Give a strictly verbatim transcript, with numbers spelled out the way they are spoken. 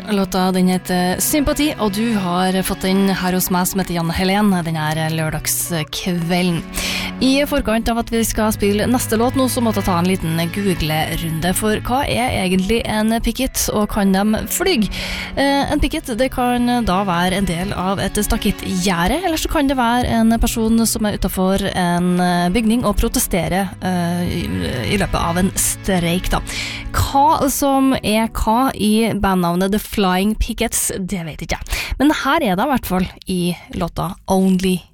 Låta den heter Sympati, og du har fått den her hos meg som heter Janne Helen, den her lørdagskvelden. I forkant av at vi skal spille neste låt nå, så måtte jeg ta en liten Google-runde, for hva er egentlig en picket, og kan de flyg? Eh, en picket, det kan da være en del av et stakittgjerde, eller så kan det være en person som er utenfor en bygning og protesterer eh, i, i løpet av en streik da. Hva som er hva i bandnavnet The Flying Pickets, det vet ikke jeg. Men her er det i hvert fall i låta Only